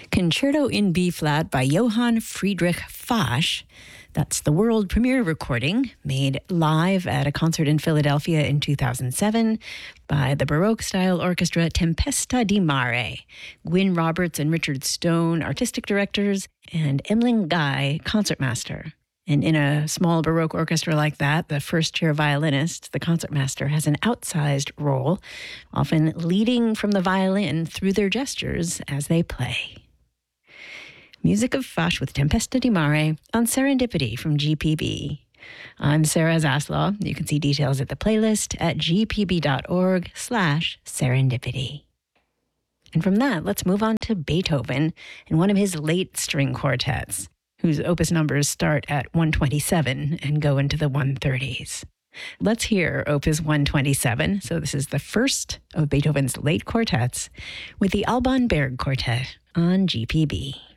Concerto in B-flat by Johann Friedrich Fasch. That's the world premiere recording, made live at a concert in Philadelphia in 2007 by the Baroque-style orchestra Tempesta di Mare. Gwyn Roberts and Richard Stone, artistic directors, and Emling Guy, concertmaster. And in a small Baroque orchestra like that, the first-chair violinist, the concertmaster, has an outsized role, often leading from the violin through their gestures as they play. Music of Fasch with Tempesta di Mare on Serendipity from GPB. I'm Sarah Zaslow. You can see details at the playlist at gpb.org/serendipity. And from that, let's move on to Beethoven and one of his late string quartets, whose opus numbers start at 127 and go into the 130s. Let's hear Opus 127. So this is the first of Beethoven's late quartets with the Alban Berg Quartet on GPB.